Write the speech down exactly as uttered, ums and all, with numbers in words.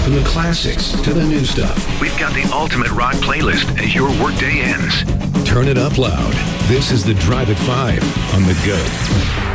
From the classics to the new stuff. We've got the ultimate rock playlist as your workday ends. Turn it up loud. This is the Drive at five on The Go.